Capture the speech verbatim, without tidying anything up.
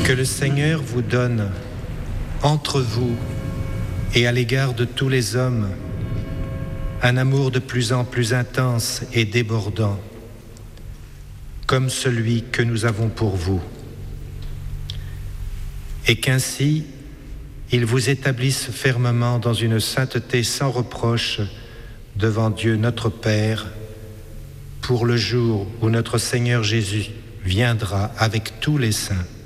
Que le Seigneur vous donne entre vous et à l'égard de tous les hommes un amour de plus en plus intense et débordant, comme celui que nous avons pour vous. Et qu'ainsi, il vous établisse fermement dans une sainteté sans reproche devant Dieu notre Père, pour le jour où notre Seigneur Jésus viendra avec tous les saints.